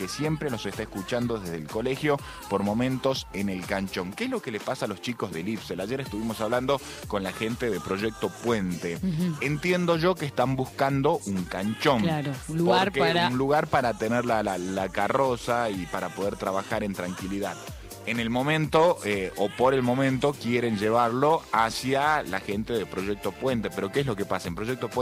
que siempre nos está escuchando desde el colegio por momentos en el canchón. ¿Qué es lo que le pasa a los chicos del IPSEL? Ayer estuvimos hablando con la gente de Proyecto Puente. Entiendo yo que están buscando un canchón. Claro, un lugar para tener la carroza y para poder trabajar en tranquilidad. En el momento, o por el momento, quieren llevarlo hacia la gente de Proyecto Puente. Pero ¿qué es lo que pasa? En Proyecto Puente